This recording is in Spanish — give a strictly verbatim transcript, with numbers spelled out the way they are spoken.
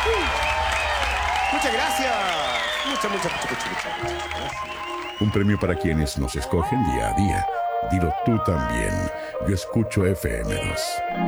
Muchas gracias. Muchas, muchas, muchas, muchas, muchas gracias. Un premio para quienes nos escogen día a día. Dilo tú también. Yo escucho F M dos.